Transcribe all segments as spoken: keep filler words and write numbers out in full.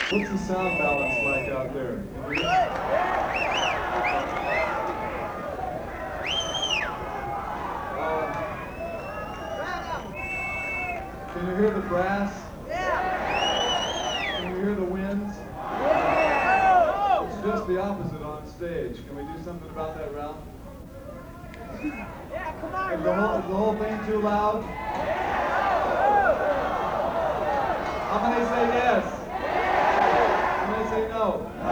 What's the sound balance like out there? Uh, can you hear the brass? Can you hear the winds? It's just the opposite on stage. Can we do something about that, Ralph? Yeah, come on, Is the whole, is the whole thing too loud? How many say yes? How many say no?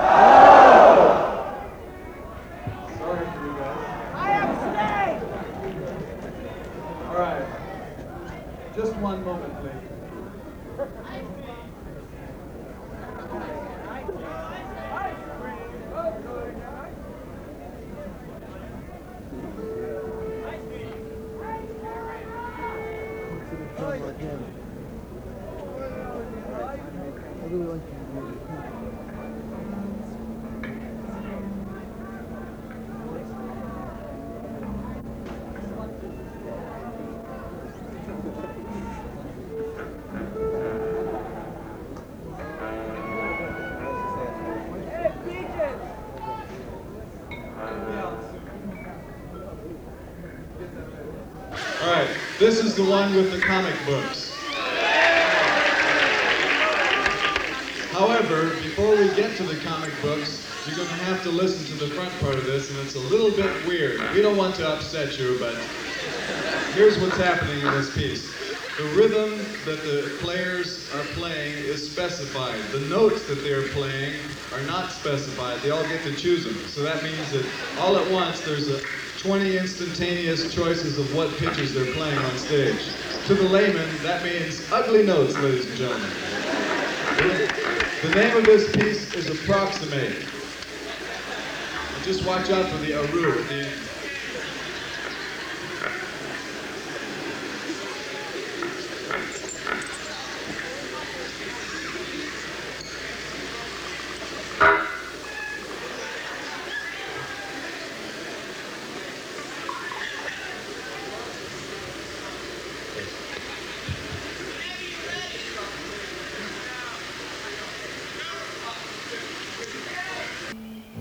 Sorry for you guys. I have to stay! All right. Just one moment, please. All right, this is the one with the comic books. However, before we get to the comic books, you're going to have to listen to the front part of this, and it's a little bit weird. We don't want to upset you, but here's what's happening in this piece. The rhythm that the players are playing is specified. The notes that they're playing are not specified. They all get to choose them. So that means that all at once there's a twenty instantaneous choices of what pitches they're playing on stage. To the layman, that means ugly notes, ladies and gentlemen. The name of this piece is Approximate. Just watch out for the aru at the end.